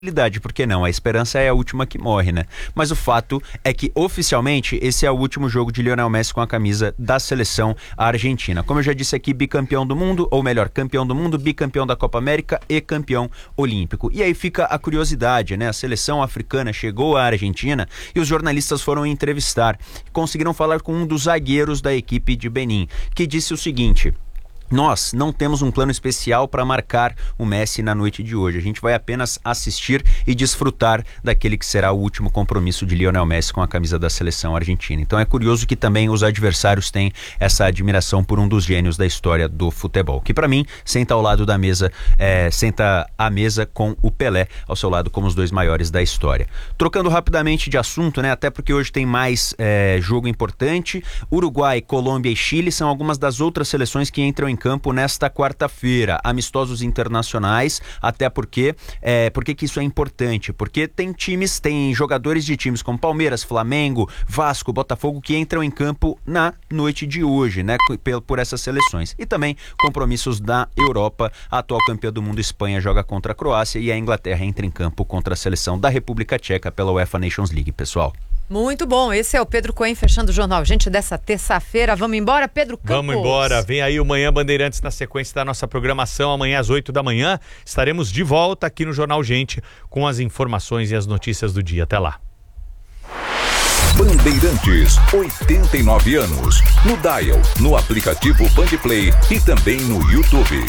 Por que não? A esperança é a última que morre, né? Mas o fato é que, oficialmente, esse é o último jogo de Lionel Messi com a camisa da seleção argentina. Como eu já disse aqui, bicampeão do mundo, ou melhor, campeão do mundo, bicampeão da Copa América e campeão olímpico. E aí fica a curiosidade, né? A seleção africana chegou à Argentina e os jornalistas foram entrevistar. Conseguiram falar com um dos zagueiros da equipe de Benin, que disse o seguinte: nós não temos um plano especial para marcar o Messi na noite de hoje. A gente vai apenas assistir e desfrutar daquele que será o último compromisso de Lionel Messi com a camisa da seleção argentina. Então é curioso que também os adversários têm essa admiração por um dos gênios da história do futebol, que para mim senta ao lado da mesa, senta à mesa com o Pelé ao seu lado como os dois maiores da história. Trocando rapidamente de assunto, né? Até porque hoje tem mais jogo importante. Uruguai, Colômbia e Chile são algumas das outras seleções que entram em campo nesta quarta-feira, amistosos internacionais, até porque que isso é importante? Porque tem jogadores de times como Palmeiras, Flamengo, Vasco, Botafogo que entram em campo na noite de hoje, né, por essas seleções. E também compromissos da Europa. A atual campeã do mundo, Espanha, joga contra a Croácia e a Inglaterra entra em campo contra a seleção da República Tcheca pela UEFA Nations League, pessoal. Muito bom, esse é o Pedro Cohen fechando o Jornal Gente dessa terça-feira. Vamos embora, Pedro Campos? Vamos embora, vem aí o Manhã Bandeirantes na sequência da nossa programação. Amanhã às 8 da manhã estaremos de volta aqui no Jornal Gente com as informações e as notícias do dia. Até lá. Bandeirantes, 89 anos. No Dial, no aplicativo Bandplay e também no YouTube.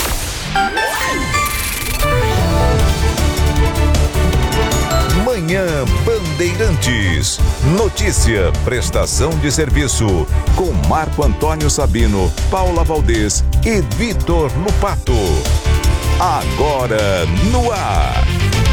Manhã Bandeirantes. Notícia, prestação de serviço. Com Marco Antônio Sabino, Paula Valdez e Vitor Lupato. Agora no ar.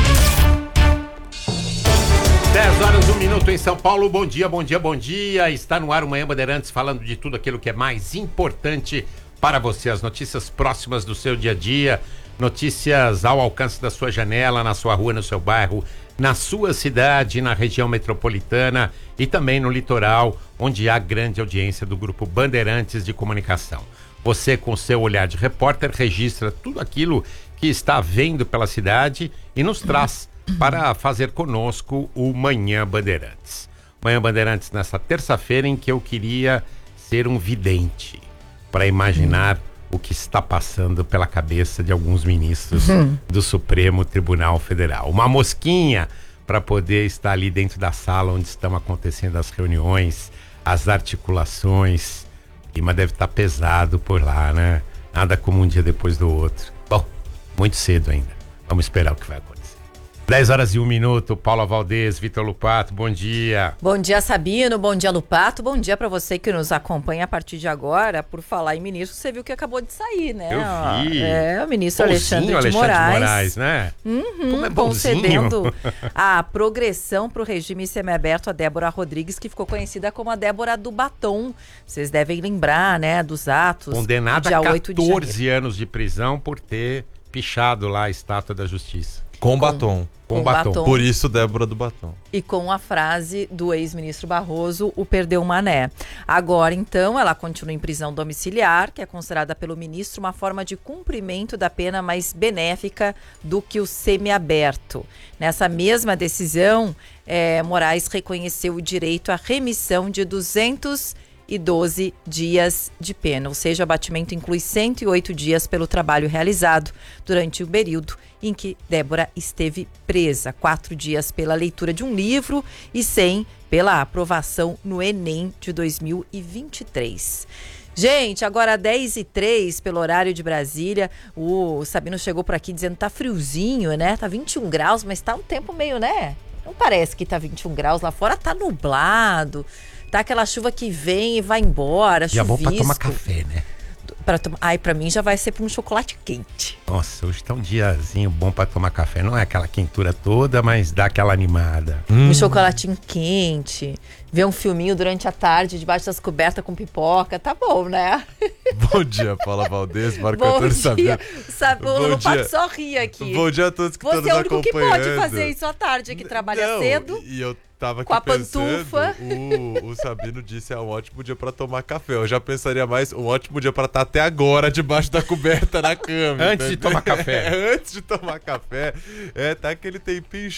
10 horas, 1 minuto em São Paulo. Bom dia, bom dia, bom dia. Está no ar o Manhã Bandeirantes falando de tudo aquilo que é mais importante para você. As notícias próximas do seu dia a dia. Notícias ao alcance da sua janela, na sua rua, no seu bairro, na sua cidade, na região metropolitana e também no litoral, onde há grande audiência do Grupo Bandeirantes de Comunicação. Você, com seu olhar de repórter, registra tudo aquilo que está vendo pela cidade e nos traz para fazer conosco o Manhã Bandeirantes. Manhã Bandeirantes nessa terça-feira em que eu queria ser um vidente para imaginar o que está passando pela cabeça de alguns ministros do Supremo Tribunal Federal. Uma mosquinha para poder estar ali dentro da sala onde estão acontecendo as reuniões, as articulações. O clima deve estar pesado por lá, né? Nada como um dia depois do outro. Bom, muito cedo ainda. Vamos esperar o que vai acontecer. 10 horas e 1 minuto, Paula Valdez, Vitor Lupato, bom dia. Bom dia, Sabino, bom dia, Lupato, bom dia para você que nos acompanha a partir de agora. Por falar em ministro, você viu que acabou de sair, né? Eu vi. O ministro Alexandre de Moraes, né? Como é concedendo a progressão para o regime semiaberto a Débora Rodrigues, que ficou conhecida como a Débora do Batom. Vocês devem lembrar, né, dos atos. Condenada a 14 anos de prisão por ter pichado lá a Estátua da Justiça. Com batom. Com batom. Por isso, Débora do Batom. E com a frase do ex-ministro Barroso, o perdeu mané. Agora, então, ela continua em prisão domiciliar, que é considerada pelo ministro uma forma de cumprimento da pena mais benéfica do que o semiaberto. Nessa mesma decisão, Moraes reconheceu o direito à remissão de 212 dias de pena, ou seja, o abatimento inclui 108 dias pelo trabalho realizado durante o período em que Débora esteve presa, 4 dias pela leitura de um livro e 100 pela aprovação no Enem de 2023. Gente, agora 10h03 pelo horário de Brasília. O Sabino chegou por aqui dizendo que tá friozinho, né? Tá 21 graus, mas tá um tempo meio, né? Não parece que tá 21 graus lá fora, tá nublado. Tá aquela chuva que vem e vai embora, já chuvisco. vou pra tomar café, né? Pra mim já vai ser pra um chocolate quente. Nossa, hoje tá um diazinho bom pra tomar café. Não é aquela quentura toda, mas dá aquela animada. Um chocolatinho quente, ver um filminho durante a tarde debaixo das cobertas com pipoca, tá bom, né? Bom dia, Paula Valdez, Marco Bom Antônio dia. Sabino. Não Bom dia. pode só rir aqui. Bom dia a todos que estão Você nos é o único que acompanhando. pode fazer isso à tarde, que trabalha Não, cedo. E eu tava aqui com a pensando, pantufa. o Sabino disse um ótimo dia pra tomar café. Eu já pensaria mais, um ótimo dia pra estar até agora debaixo da coberta na cama. Antes de tomar café. Antes de tomar café. Tá aquele tempinho